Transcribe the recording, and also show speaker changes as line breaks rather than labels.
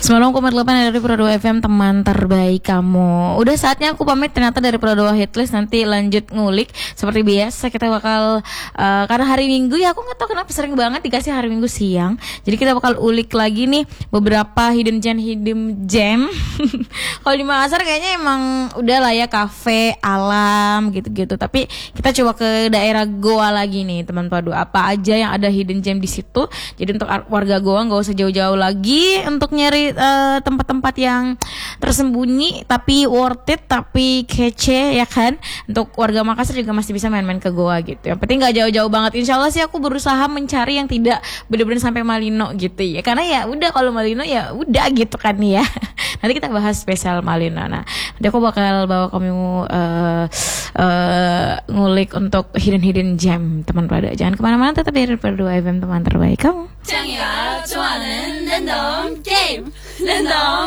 98 dari Pro 2 FM, teman terbaik kamu. Udah saatnya aku pamit ternyata dari Pro 2 Hitlist. Nanti lanjut ngulik. Seperti biasa kita bakal karena hari Minggu ya, aku gak tahu kenapa sering banget dikasih hari Minggu siang. Jadi kita bakal ulik lagi nih beberapa hidden gem. Kalau di Makassar kayaknya emang udah lah ya, kafe, alam gitu-gitu. Tapi kita coba ke daerah Goa lagi nih teman Pro 2. Apa aja yang ada hidden gem di situ. Jadi untuk warga Goa gak usah jauh-jauh lagi untuk nyari tempat-tempat yang tersembunyi tapi worth it, tapi kece ya kan. Untuk warga Makassar juga masih bisa main-main ke Goa gitu. Yang penting gak jauh-jauh banget. Insya Allah sih aku berusaha mencari yang tidak benar-benar sampai Malino gitu ya. Karena ya udah, kalau Malino ya udah gitu kan ya. Nanti kita bahas spesial Malino. Nah, nanti aku bakal bawa kamu ngulik untuk hidden gem teman Prada. Jangan kemana-mana, tetap di Pro 2 FM, teman terbaik kamu.
酱油，좋아하는 랜덤 게임 랜덤